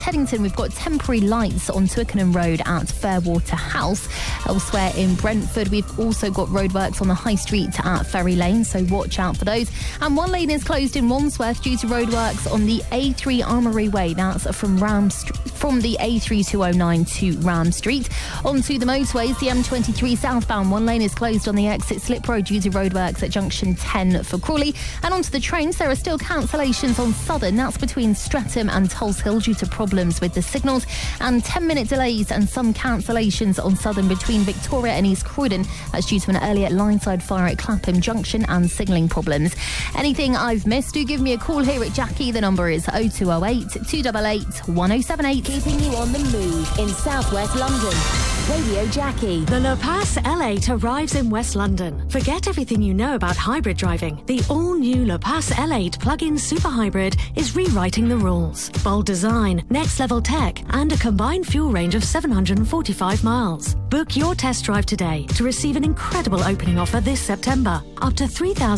Teddington, we've got temporary lights on Twickenham Road at Fairwater House. Elsewhere in Brentford, we've also got roadworks on the High Street at Ferry Lane, so watch out for those. And one lane is closed in Wandsworth due to roadworks on the A3 Armoury Way. That's from the A3209 to Ram Street. Onto the motorways, the M23 southbound, one lane is closed on the exit Slip Road due to roadworks at junction 10 for Crawley. And onto the trains, there are still cancellations on Southern. That's between Streatham and Tulse Hill due to problems with the signals, and 10-minute delays and some cancellations on Southern between Victoria and East Croydon. That's due to an earlier lineside fire at Clapham Junction and signalling problems. Anything I've missed, do give me a call here at Jackie. The number is 0208 288 1078. Keeping you on the move in southwest London. Radio Jackie. The Le Pass L8 arrives in West London. Forget everything you know about hybrid driving. The all-new Le Pass L8 plug-in super hybrid is rewriting the rules. Bold design, next-level tech, and a combined fuel range of 745 miles. Book your test drive today to receive an incredible opening offer this September. Up to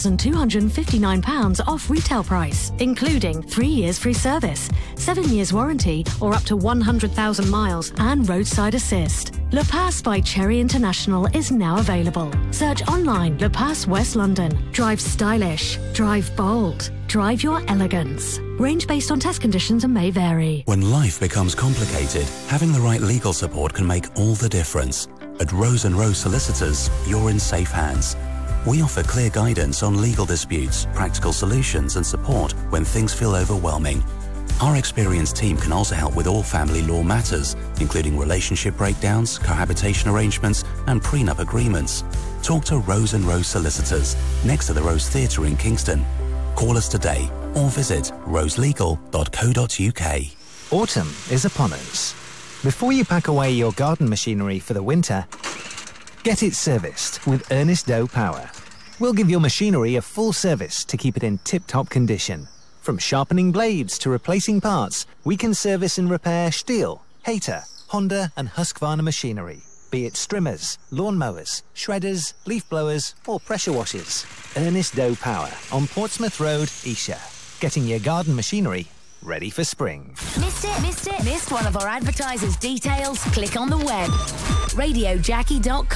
£3,259 off retail price, including 3 years free service, 7 years warranty, or up to 100,000 miles, and roadside assist. Le Pass by Cherry International is now available. Search online Le Pass West London. Drive stylish. Drive bold. Drive your elegance. Range based on test conditions and may vary. When life becomes complicated, having the right legal support can make all the difference. At Rose & Rose Solicitors, you're in safe hands. We offer clear guidance on legal disputes, practical solutions and support when things feel overwhelming. Our experienced team can also help with all family law matters, including relationship breakdowns, cohabitation arrangements and prenup agreements. Talk to Rose & Rose Solicitors, next to the Rose Theatre in Kingston. Call us today or visit roselegal.co.uk. Autumn is upon us. Before you pack away your garden machinery for the winter, get it serviced with Ernest Doe Power. We'll give your machinery a full service to keep it in tip-top condition. From sharpening blades to replacing parts, we can service and repair Stihl, Hayter, Honda and Husqvarna machinery. Be it strimmers, lawnmowers, shredders, leaf blowers or pressure washers. Ernest Doe Power on Portsmouth Road, Esher. Getting your garden machinery ready for spring. Missed it? Missed one of our advertisers' details? Click on the web. RadioJackie.com